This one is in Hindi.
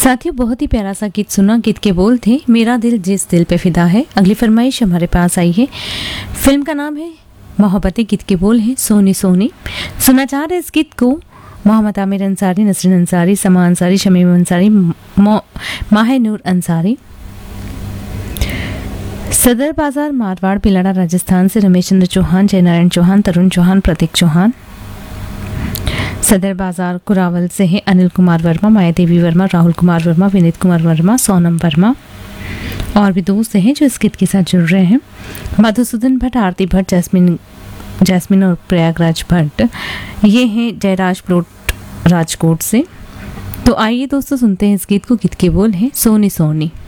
साथियों, बहुत ही प्यारा सा गीत सुना। गीत के बोल थे मेरा दिल जिस दिल पे फिदा है। अगली फरमाइश हमारे पास आई है। फिल्म का नाम है मोहब्बतें। गीत के बोल हैं सोनी सोनी। सुना चाह रहे इस गीत को मोहम्मद आमिर अंसारी, नसरीन अंसारी, समा अंसारी, शमीम अंसारी, माहिनूर अंसारी। सदर बाजार मारवाड़ पिलाड़ा राजस्थान से रमेश चंद्र चौहान, जयनारायण चौहान, तरुण चौहान, प्रतीक चौहान। सदर बाजार कुरावल से है अनिल कुमार वर्मा, माया देवी वर्मा, राहुल कुमार वर्मा, विनीत कुमार वर्मा, सोनम वर्मा और भी दोस्त हैं जो इस गीत के साथ जुड़ रहे हैं। मधुसूदन भट्ट, आरती भट्ट, जैस्मिन और प्रयागराज भट्ट, ये हैं जयराज प्लॉट राजकोट से। तो आइए दोस्तों सुनते हैं इस गीत को। गीत के बोल हैं सोनी सोनी।